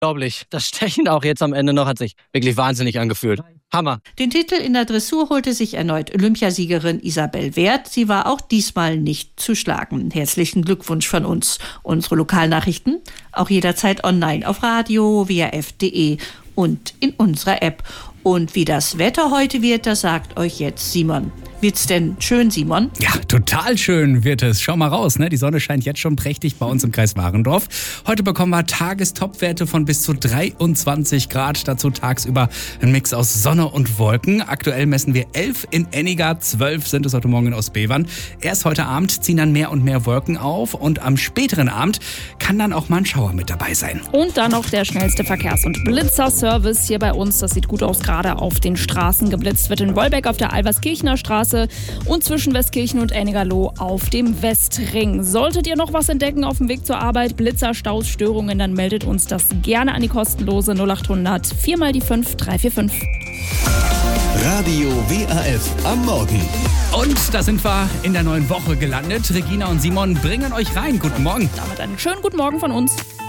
Unglaublich. Das Stechen auch jetzt am Ende noch hat sich wirklich wahnsinnig angefühlt. Hammer. Den Titel in der Dressur holte sich erneut Olympiasiegerin Isabel Werth. Sie war auch diesmal nicht zu schlagen. Herzlichen Glückwunsch von uns. Unsere Lokalnachrichten auch jederzeit online auf Radio, WRF.de und in unserer App. Und wie das Wetter heute wird, das sagt euch jetzt Simon. Wird's denn schön, Simon? Ja, total schön wird es. Schau mal raus, ne? Die Sonne scheint jetzt schon prächtig bei uns im Kreis Warendorf. Heute bekommen wir Tagestopwerte von bis zu 23 Grad. Dazu tagsüber ein Mix aus Sonne und Wolken. Aktuell messen wir 11 in Enniger, 12 sind es heute Morgen in Ostbevern. Erst heute Abend ziehen dann mehr und mehr Wolken auf und am späteren Abend kann dann auch mal ein Schauer mit dabei sein. Und dann noch der schnellste Verkehrs- und Blitzerservice hier bei uns. Das sieht gut aus, gerade auf den Straßen. Geblitzt wird in Wolbeck auf der Alverskirchener Straße und zwischen Westkirchen und Ennigerloh auf dem Westring. Solltet ihr noch was entdecken auf dem Weg zur Arbeit, Blitzer, Staus, Störungen, dann meldet uns das gerne an die kostenlose 0800 4 mal die 5 345. Radio WRF am Morgen. Und da sind wir in der neuen Woche gelandet. Regina und Simon bringen euch rein. Guten Morgen. Damit einen schönen guten Morgen von uns.